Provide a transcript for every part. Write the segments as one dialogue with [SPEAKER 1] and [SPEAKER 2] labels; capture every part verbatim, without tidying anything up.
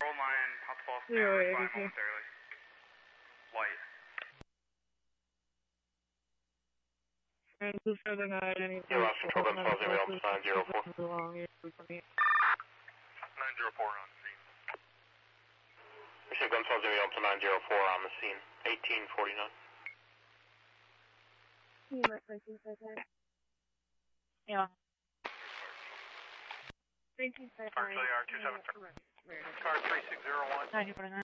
[SPEAKER 1] Hold line, hot false,
[SPEAKER 2] Zero
[SPEAKER 1] line
[SPEAKER 2] eighty-two.
[SPEAKER 1] momentarily. Light.
[SPEAKER 2] And who's further night, any
[SPEAKER 3] Yeah, last control, Guns Falls, zero, nine zero four.
[SPEAKER 1] nine zero four on scene.
[SPEAKER 3] Receive Guns Falls, zero, nine zero four on the scene. eighteen forty-nine.
[SPEAKER 2] Yeah.
[SPEAKER 1] Partially R two seven three. Car three six zero one.
[SPEAKER 2] ninety forty-nine.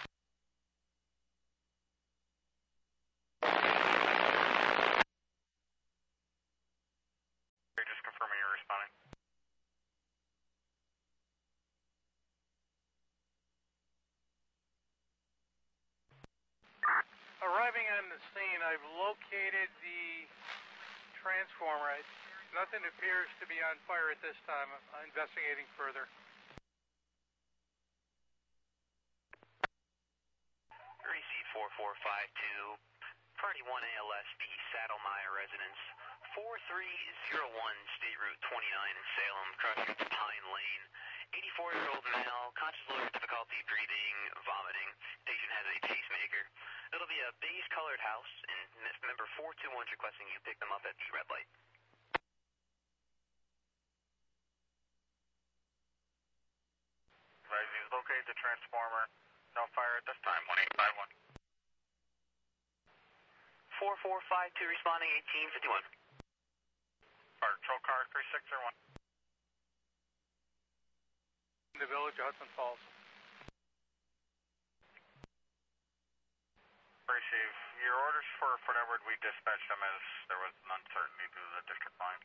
[SPEAKER 1] You're just confirming you're responding. Arriving on the scene, I've located the transformer. Nothing appears to be on fire at this time. I'm investigating further.
[SPEAKER 4] Receive four four five two, Party one A L S B, Saddlemeyer Residence, four three zero one, State Route twenty-nine in Salem, crossing Pine Lane. eighty-four-year-old male, conscious lower difficulty breathing, vomiting. Patient has a pacemaker. It'll be a beige-colored house, and member four two one is requesting you pick them up at the red light.
[SPEAKER 1] Rising, locate the transformer. No fire at this time, one eight five one.
[SPEAKER 4] four four five two responding, eighteen fifty-one.
[SPEAKER 1] Fire patrol car three six zero one. In the village of Hudson Falls. Receive. Your orders for Fort Edward, we dispatched them as there was an uncertainty due to the district line.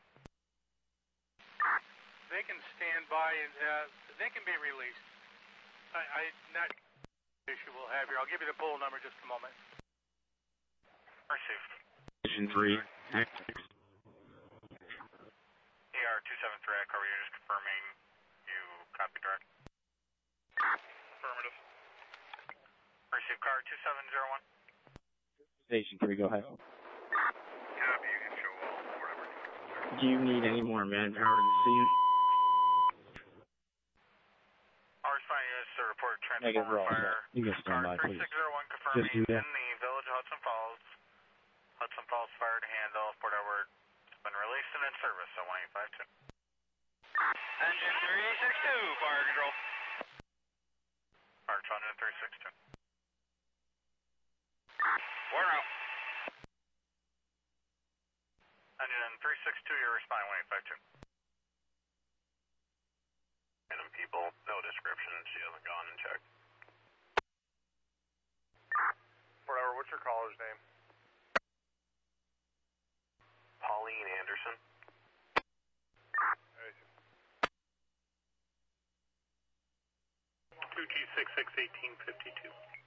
[SPEAKER 1] They can stand by and uh, they can be released. I, I not issue we'll have here. I'll give you the poll number just a moment. Received.
[SPEAKER 5] Station three.
[SPEAKER 1] E R two seven three, I cover you, just confirming you copy direct. Affirmative. Receive car two seven zero one.
[SPEAKER 5] Station three, go ahead.
[SPEAKER 1] Copy, you can show all whatever.
[SPEAKER 5] Do you need any more manpower to the scene?
[SPEAKER 1] Our responding is to report
[SPEAKER 5] Negative,
[SPEAKER 1] transformer
[SPEAKER 5] roll.
[SPEAKER 1] fire.
[SPEAKER 5] You can stand by,
[SPEAKER 1] Car three
[SPEAKER 5] please.
[SPEAKER 1] six zero one
[SPEAKER 5] Just
[SPEAKER 1] confirming
[SPEAKER 5] do that.
[SPEAKER 1] in the village of Hudson Falls. Hudson Falls fire to handle. Fort Edward has been released and in service, so one eight five two. Engine three six two, fire control. Fire control, engine three six two. We're out. Engine three six two, you're responding, one eight five two. Random people, no description, she hasn't gone and checked. Whatever, what's your caller's name?
[SPEAKER 4] Pauline Anderson.
[SPEAKER 1] two G six six eighteen fifty-two.